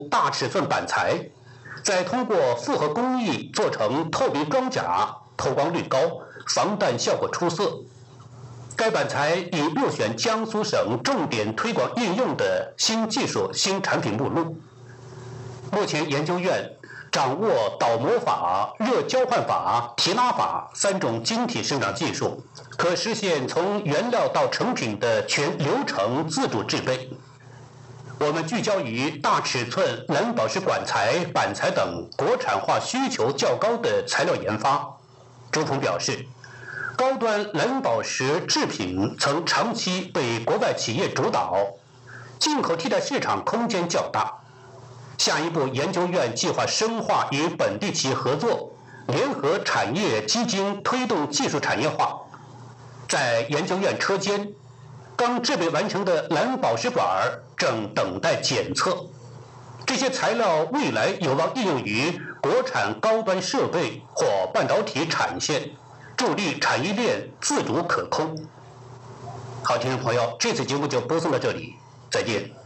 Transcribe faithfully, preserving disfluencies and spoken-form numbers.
大尺寸板材，再通过复合工艺做成透明装甲，透光率高，防弹效果出色。该板材已入选江苏省重点推广应用的新技术新产品目录。目前研究院掌握导模法、热交换法、提拉法三种晶体生长技术，可实现从原料到成品的全流程自主制备。我们聚焦于大尺寸蓝宝石管材、板材等国产化需求较高的材料研发。周鹏表示，高端蓝宝石制品曾长期被国外企业主导，进口替代市场空间较大。下一步，研究院计划深化与本地企业合作，联合产业基金推动技术产业化。在研究院车间，刚制备完成的蓝宝石管正等待检测。这些材料未来有望应用于国产高端设备或半导体产线，助力产业链自主可控。好，听众朋友，这次节目就播送到这里，再见。